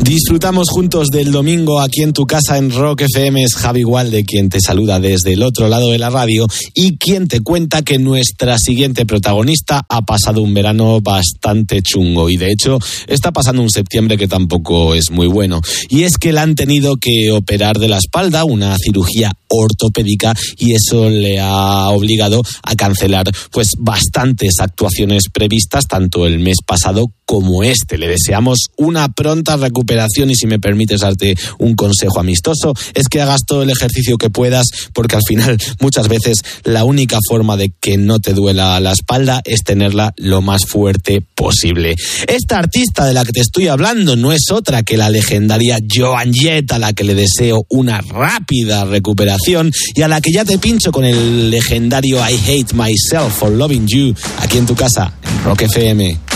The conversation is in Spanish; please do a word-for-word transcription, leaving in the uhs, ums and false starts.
Disfrutamos juntos del domingo aquí en tu casa en Rock F M. Es Javi Walde quien te saluda desde el otro lado de la radio y quien te cuenta que nuestra siguiente protagonista ha pasado un verano bastante chungo y de hecho está pasando un septiembre que tampoco es muy bueno. Y es que le han tenido que operar de la espalda, una cirugía ortopédica, y eso le ha obligado a cancelar pues bastantes actuaciones previstas tanto el mes pasado como este. Le deseamos una pronta recuperación y si me permites darte un consejo amistoso es que hagas todo el ejercicio que puedas, porque al final muchas veces la única forma de que no te duela la espalda es tenerla lo más fuerte posible. Esta artista de la que te estoy hablando no es otra que la legendaria Joan Jett, a la que le deseo una rápida recuperación y a la que ya te pincho con el legendario I Hate Myself for Loving You aquí en tu casa en Rock F M.